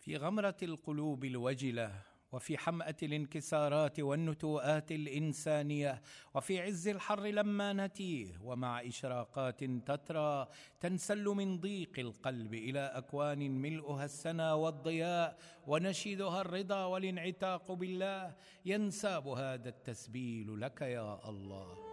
في غمرة القلوب الوجلة، وفي حمأة الانكسارات والنتوءات الإنسانية، وفي عز الحر لما نتيه، ومع إشراقات تترى تنسل من ضيق القلب إلى أكوان ملؤها السنا والضياء ونشيدها الرضا والانعتاق بالله، ينساب هذا التسبيل لك يا الله.